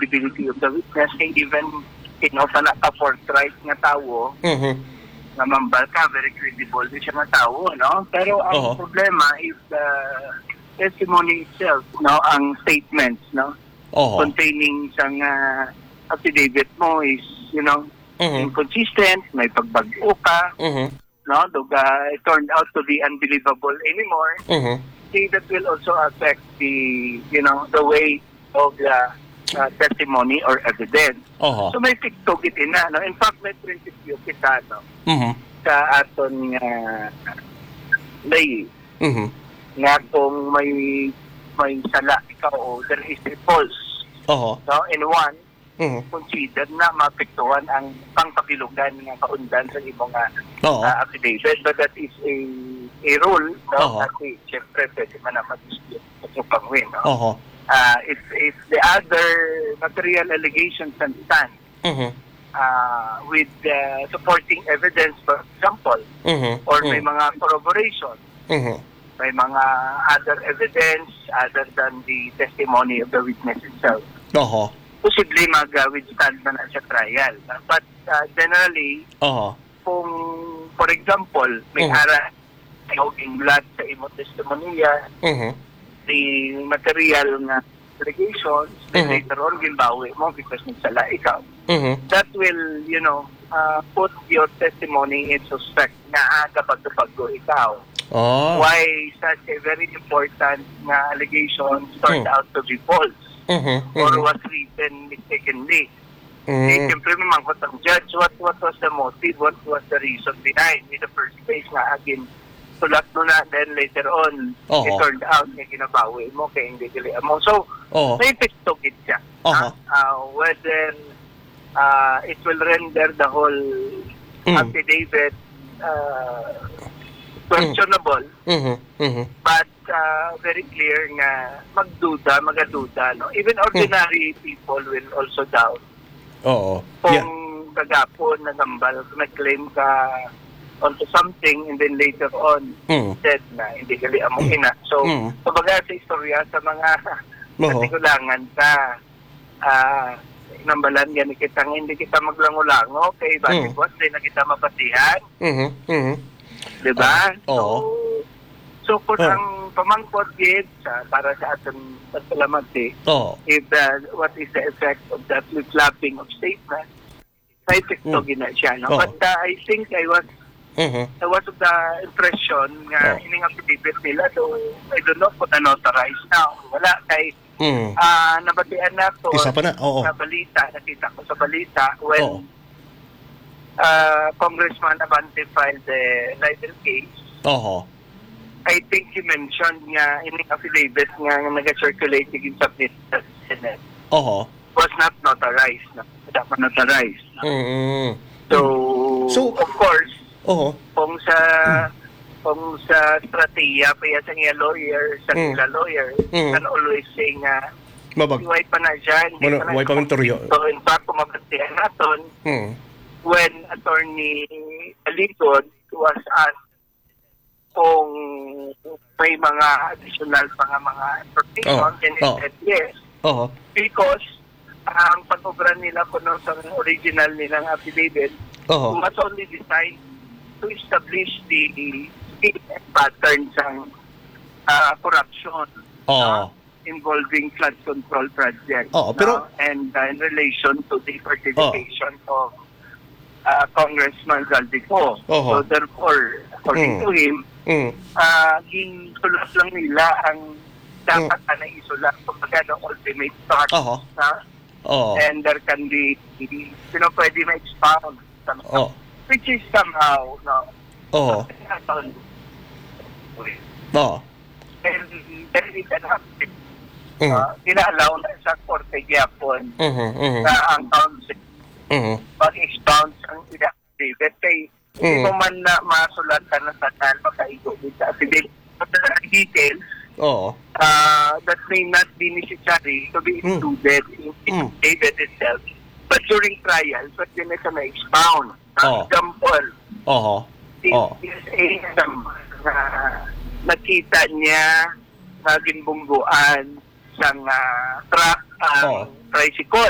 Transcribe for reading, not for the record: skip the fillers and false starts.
credibility of the witness, kay even sa naka-forthright nga tao, na mambal ka, very credible din siya nga tao, no? Pero ang problema is the testimony itself, no? Ang statements, no? Containing sang affidavit mo is, inconsistent, may pagbago ka, no? It turned out to be unbelievable anymore. See, that will also affect the, the weight of the testimony or evidence. So may tiktogit na, no? In fact, may prinsipyo kita, no? Sa aton lay. Nga kung may sala ikaw o there is a false, no? In one, consider na mapektuhan ang pangkabilugan ng kaundan sa imong affidavit. But that is a rule, no? Kasi siyempre pwede man na mag-dispute sa pangwin, no? If the other material allegations can stand with supporting evidence, for example, or may mga corroboration, may mga other evidence other than the testimony of the witness itself, possibly mag-withstand man sa trial. But generally, kung, for example, may ara yung blood sa imong testimonya, the material na allegations, then later on, gimbawi mo because nagsala ikaw. That will, put your testimony in suspect na kapag ikaw. Why such a very important na allegation turned out to be false or was written mistakenly. Siyempre mamangkot ang judge, what was the motive, what was the reason behind in the first place na agin sulat mo na, then later on, it turned out na ginabawi mo kaya hindi gilian mo. So, may pistogit siya. Whether it will render the whole affidavit questionable, but very clear nga magaduda, no? Even ordinary people will also doubt. Kung kagapon, nagambal, nag-claim ka onto something and then later on said na hindi gali among ina. So, kumbaga sa istorya sa mga katigulangan ka, nambalan yan kitang hindi kita maglangulango kay bakit was din na kita mapatihan. Diba? So kung ang pamangkot gid para sa aton pagsalamati, if what is the effect of that flip-flopping of statement, may tiktogin na siya. No? But I think I was of the impression nga ining affidavit nila, so I don't know kung na-notarize now. Wala kay nabatian na to isa pa na, sa balita, nakita ko sa balita when Congressman Abante filed the libel case. I think he mentioned nga ining affidavit nga nag-circulate in submit sa Senate. Was not notarized. Dapat notarized. So of course, kung sa strategiya pa sa nga lawyer, sa nila lawyer, can always say nga iway pa na dyan. Iway pa mentoryo. So in fact, kung mabantihan natin, when Attorney Alicon was asked kung may mga additional mga information, and he said yes. Because ang pag-obra nila po sa original nilang affidavit was only designed to establish the patterns ng corruption involving flood control project. Pero and in relation to the participation of Congressman Zaldico. So therefore, according to him, ginsulat lang nila ang dapat na isulat kumbaga the ultimate thought. And there can be, pwede ma-expound. Which is somehow, and then it can happen. Inaalaw na sa korte gyapon na ang council mag-expound ang affidavit kay hindi mo man na masulatan na sakal makaigo sa affidavit. But there are details that may not be necessary to be included in the affidavit itself. But during trials, what yun na ma-expound. Example, na nakita niya naging bungguan sa truck tricycle.